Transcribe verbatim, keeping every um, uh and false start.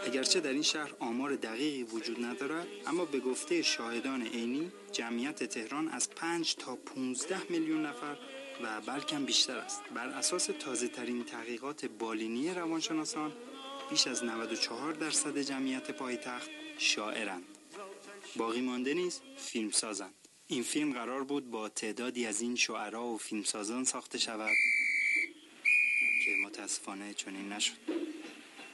اگرچه در این شهر آمار دقیقی وجود ندارد، اما به گفته شاهدان عینی جمعیت تهران از پنج تا پانزده میلیون نفر و بلکه بیشتر است. بر اساس تازه ترین تحقیقات بالینی روانشناسان بیش از نود و چهار درصد جمعیت پایتخت شاعرند. باقی مانده نیز فیلم سازند. این فیلم قرار بود با تعدادی از این شاعرها و فیلمسازان ساخته شود که متاسفانه چنین نشد.